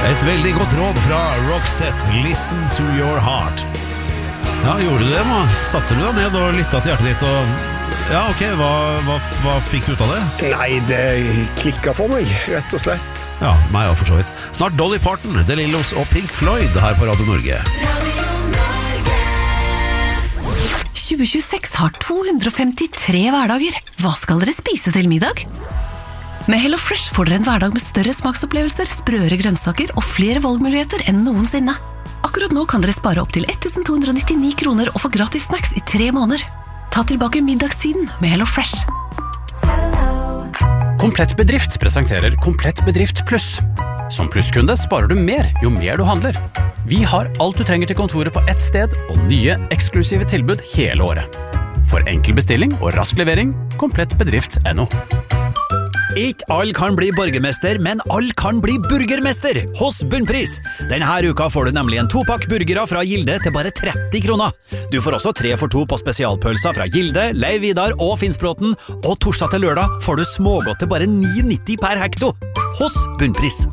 Et veldig godt råd fra Roxette, Listen to your heart. Ja, gjorde du det, man? Satte du deg ned og lyttet til hjertet ditt og... Ja, ok, hva fikk du ut av det? Nei, det klikket for meg, rett og slett. Ja, meg også for så vidt. Snart Dolly Parton, The Lillos og Pink Floyd her på Radio Norge. 2026 har 253 hverdager. Hva skal dere spise til middag? Med Hello Fresh får dere en hverdag med større smaksopplevelser, sprøere grønnsaker og flere valgmuligheter enn noensinne. Akkurat nå kan dere spare opp til 1299 kroner og få gratis snacks i 3 måneder. Ta tilbake middagstiden med Hello Fresh. Komplett Bedrift presenterer Komplett Bedrift Pluss. Som plusskunde sparer du mer jo mer du handler. Vi har alt du trenger til kontoret på ett sted, og nye, eksklusive tilbud hele året. For enkel bestilling og rask levering, komplettbedrift.no. Ikke alle kan bli borgermester, men alle kan bli burgermester hos Bunnpris. Denne uka får du nemlig en 2-pakk burgere fra Gilde til bare 30 kroner. Du får også 3 for 2 på spesialpølser fra Gilde, Leiv Vidar og Finnsbråten, og torsdag til lørdag får du smågodt til bare 9,90 per hekto hos Bunnpris.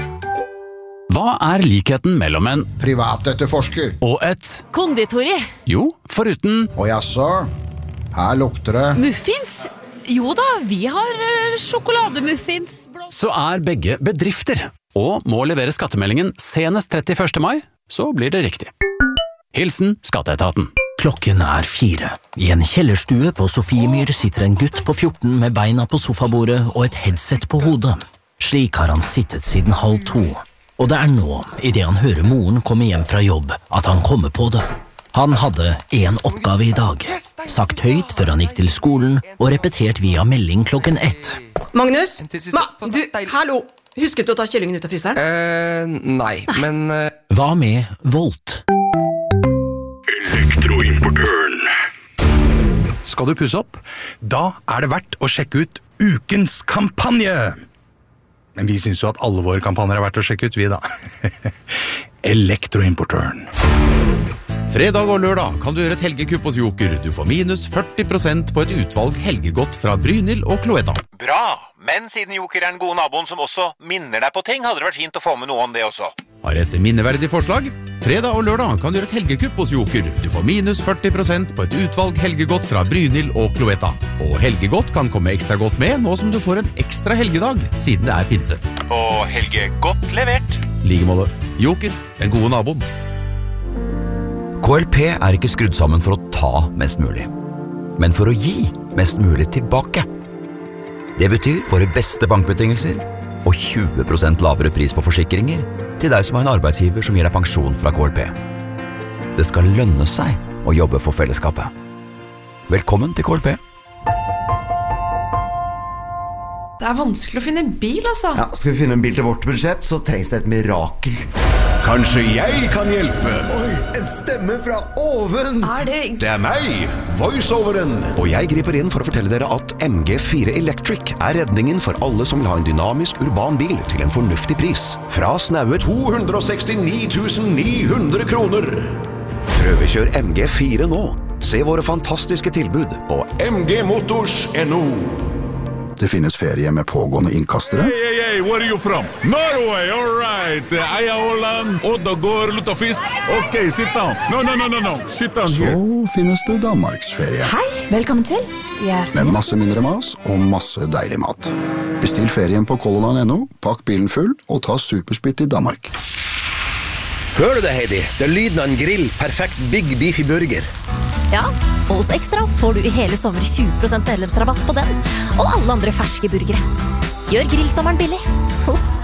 Hva er likheten mellom en privatetterforsker og et konditori? Jo, foruten og jaså, her lukter det muffins? Jo da, vi har sjokolademuffins. Så er begge bedrifter, og må levere skattemeldingen senest 31. mai, så blir det riktig. Hilsen Skatteetaten. Klokken er 4. I en kjellerstue på Sofiemyr sitter en gutt på 14 med beina på sofabordet og et headset på hodet. Slik har han sittet siden 1:30. Og det er nå, i det han hører moren komme hjem fra jobb, at han kommer på det. Han hadde en oppgave i dag, sagt høyt før han gikk til skolen og repetert via melding klokken 1. Magnus? Hallo! Husket du å ta kyllingen ut av fryseren? Nei, men... Hva med Volt? Elektroimportøren. Skal du pusse opp? Da er det verdt å sjekke ut ukens kampanje! Men vi synes jo at alle våre kampanjer er verdt å sjekke ut, vi da. Elektroimportøren. Fredag og lørdag kan du gjøre et helgekupp hos Joker. Du får minus 40% på et utvalg helgegodt fra Brynhild og Cloetta. Bra, men siden Joker er den gode naboen som også minner deg på ting, hadde det vært fint å få med noe om det også. Har et minneverdig forslag? Fredag og lørdag kan du gjøre et helgekupp hos Joker. Du får minus 40% på et utvalg helgegodt fra Brynhild og Cloetta. Og helgegodt kan komme ekstra godt med nå som du får en ekstra helgedag, siden det er pinse. Og helgegodt levert. Like måte. Joker, den gode naboen. KLP er ikke skrudd sammen for å ta mest mulig, men for å gi mest mulig tilbake. Det betyr våre beste bankbetingelser og 20% lavere pris på forsikringer til deg som har en arbeidsgiver som gir deg pensjon fra KLP. Det skal lønne seg å jobbe for fellesskapet. Velkommen til KLP. Det er vanskelig å finne en bil, altså. Ja, skal vi finne en bil til vårt budsjett, så trengs det et mirakel. Kanskje jeg kan hjelpe? Oi, en stemme fra oven! Det er meg, voiceoveren. Og jeg griper inn for å fortelle dere at MG4 Electric er redningen for alle som vil ha en dynamisk urban bil til en fornuftig pris. Fra snaue 269 900 kroner. Prøvekjør MG4 nå. Se våre fantastiske tilbud på mgmotors.no. Det finnes ferie med pågående innkastere. Hey, where are you from? Norway, all right. Eia Åland, Oddagård, Luttafisk. Ok, sit down. No, sit down here. Så finnes det Danmarksferie. Hei, velkommen til. Med masse mindre mas og masse deilig mat. Bestill ferien på colorline.no, pakk bilen full og ta superspitt i Danmark. Hører du det, Heidi? Det er lyden av en grill. Perfekt Big Beefy Burger. Ja, og hos Extra får du i hele sommer 20% medlemsrabatt på den, og alle andre ferske burgere. Gjør grillsommeren billig hos